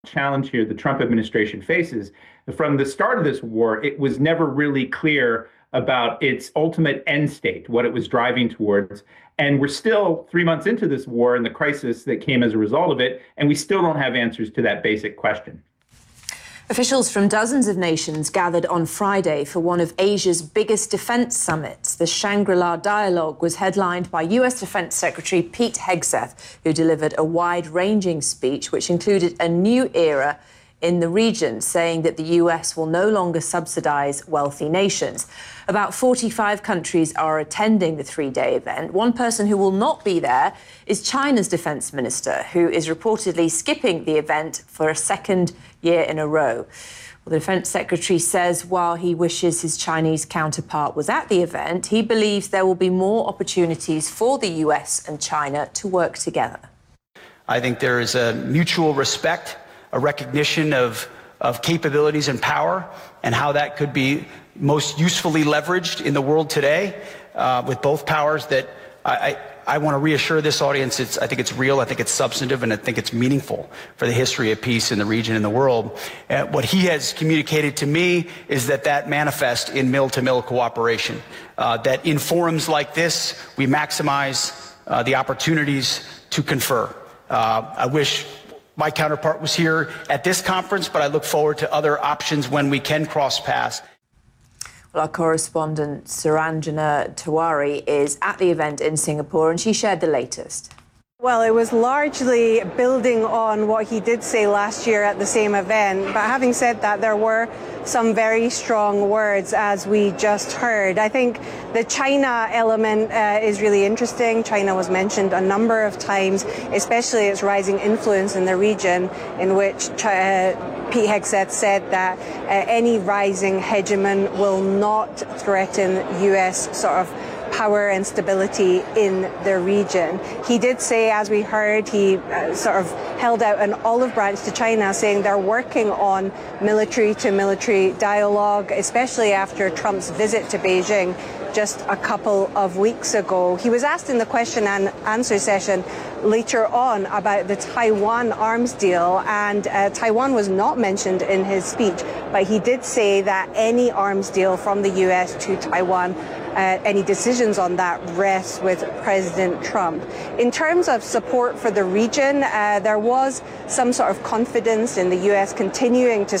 challenge here the Trump administration faces. From the start of this war, it was never really clear about its ultimate end state, what it was driving towards. And we're still 3 months into this war and the crisis that came as a result of it, and we still don't have answers to that basic question. Officials from dozens of nations gathered on Friday for one of Asia's biggest defense summits. The Shangri-La Dialogue was headlined by US Defense Secretary Pete Hegseth, who delivered a wide-ranging speech which included a new era in the region, saying that the US will no longer subsidize wealthy nations. About 45 countries are attending the three-day event. One person who will not be there is China's defense minister, who is reportedly skipping the event for a second year in a row. Well, the defense secretary says while he wishes his Chinese counterpart was at the event, he believes there will be more opportunities for the US and China to work together. I think there is a mutual respect, a recognition of capabilities and power, and how that could be most usefully leveraged in the world today with both powers. That I want to reassure this audience, I think it's real, I think it's substantive, and I think it's meaningful for the history of peace in the region and the world. What he has communicated to me is that manifests in mill-to-mill cooperation, that in forums like this, we maximize the opportunities to confer. I wish my counterpart was here at this conference, but I look forward to other options when we can cross paths. Well, our correspondent Suranjana Tiwari is at the event in Singapore, and she shared the latest. Well, it was largely building on what he did say last year at the same event. But having said that, there were some very strong words, as we just heard. I think the China element is really interesting. China was mentioned a number of times, especially its rising influence in the region, in which Pete Hegseth said that any rising hegemon will not threaten U.S. sort of power and stability in the region. He did say, as we heard, he sort of held out an olive branch to China, saying they're working on military-to-military dialogue, especially after Trump's visit to Beijing just a couple of weeks ago. He was asked in the question and answer session later on about the Taiwan arms deal, and Taiwan was not mentioned in his speech, but he did say that any arms deal from the U.S. to Taiwan, any decisions on that rest with President Trump. In terms of support for the region, there was some sort of confidence in the U.S. continuing to